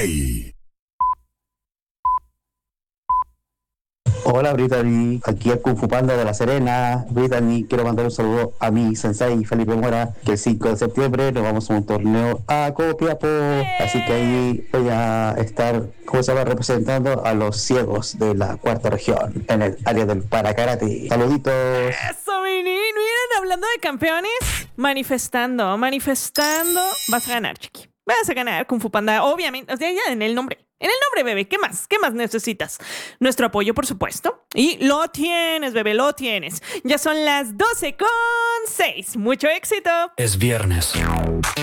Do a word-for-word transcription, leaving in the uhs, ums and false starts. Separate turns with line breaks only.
Play.
Hola Brittany, aquí el Kung Fu Panda de La Serena. Brittany, quiero mandar un saludo a mi sensei Felipe Mora, que el cinco de septiembre nos vamos a un torneo a Copiapó, así que ahí voy a estar, ¿cómo se llama?, representando a los ciegos de la cuarta región en el área del parakarate. Saluditos.
Eso, Mini. Miren, hablando de campeones, manifestando, manifestando. Vas a ganar, chiqui. Vas a ganar, Kung Fu Panda, obviamente. O sea, ya en el nombre. En el nombre, bebé. ¿Qué más? ¿Qué más necesitas? Nuestro apoyo, por supuesto. Y lo tienes, bebé, lo tienes. Ya son las doce con seis. Mucho éxito.
Es viernes.